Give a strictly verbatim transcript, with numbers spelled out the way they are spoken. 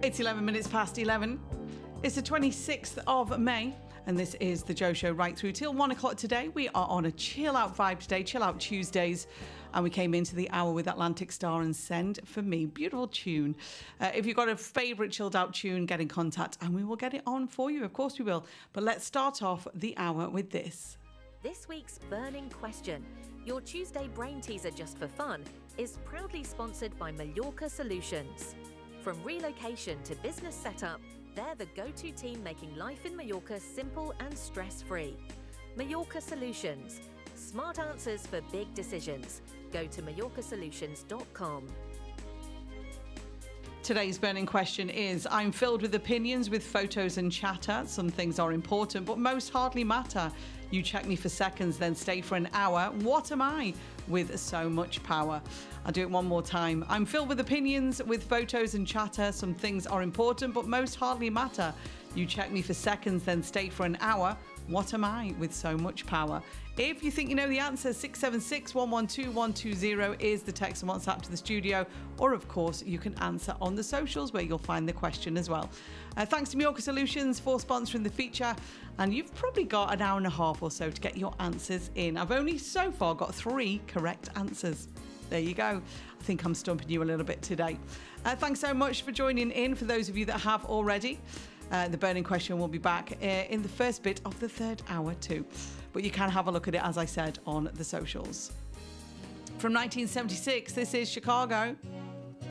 It's eleven minutes past eleven. It's the twenty-sixth of May, and this is the Joe Show right through till one o'clock today. We are on a chill out vibe today, chill out Tuesdays, and we came into the hour with Atlantic Star and Send For Me. Beautiful tune. Uh, if you've got a favourite chilled out tune, get in contact and we will get it on for you. Of course we will. But let's start off the hour with this. This week's burning question, your Tuesday brain teaser just for fun, is proudly sponsored by Mallorca Solutions. From relocation to business setup, they're the go-to team making life in Mallorca simple and stress-free. Mallorca Solutions. Smart answers for big decisions. Go to mallorca solutions dot com. Today's burning question is, I'm filled with opinions, with photos and chatter. Some things are important, but most hardly matter. You check me for seconds, then stay for an hour. What am I? With so much power. I'll do it one more time. I'm filled with opinions, with photos and chatter. Some things are important, but most hardly matter. You check me for seconds, then stay for an hour. What am I? With so much power. If you think you know the answer, six seven six, one one two, one two zero is the text and WhatsApp to the studio. Or, of course, you can answer on the socials where you'll find the question as well. Uh, thanks to Mallorca Solutions for sponsoring the feature. And you've probably got an hour and a half or so to get your answers in. I've only so far got three correct answers. There you go. I think I'm stumping you a little bit today. Uh, thanks so much for joining in, for those of you that have already. Uh, the burning question will be back uh, in the first bit of the third hour too. But you can have a look at it, as I said, on the socials. From nineteen seventy-six, this is Chicago.